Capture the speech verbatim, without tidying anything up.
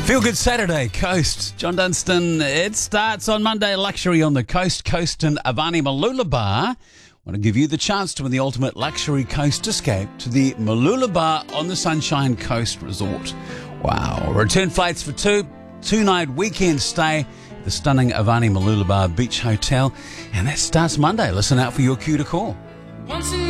Feel Good Saturday, Coast. John Dunstan. It starts on Monday, luxury on the Coast. Coast and Avani Mooloolaba want to give you the chance to win the ultimate luxury coast escape to the Mooloolaba on the Sunshine Coast Resort. Wow. Return flights for two, two-night weekend stay at the stunning Avani Mooloolaba Beach Hotel. And that starts Monday. Listen out for your cue to call. Once in